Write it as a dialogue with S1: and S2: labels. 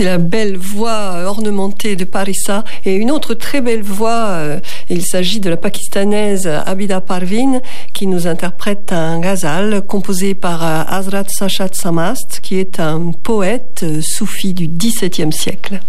S1: C'était la belle voix ornementée de Parissa. Et une autre très belle voix, il s'agit de la pakistanaise Abida Parveen, qui nous interprète un ghazal composé par Hazrat Sachat Samast, qui est un poète soufi du XVIIe siècle.